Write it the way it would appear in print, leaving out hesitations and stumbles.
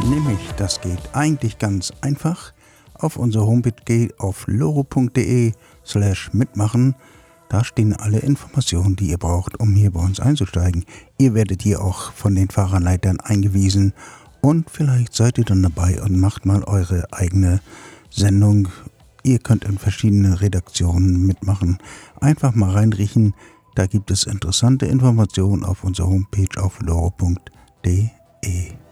Nämlich, das geht eigentlich ganz einfach. Auf unsere Homepage geht auf loro.de/mitmachen. Da stehen alle Informationen, die ihr braucht, um hier bei uns einzusteigen. Ihr werdet hier auch von den Fahranleitern eingewiesen und vielleicht seid ihr dann dabei und macht mal eure eigene Sendung. Ihr könnt in verschiedenen Redaktionen mitmachen. Einfach mal reinriechen. Da gibt es interessante Informationen auf unserer Homepage auf loro.de.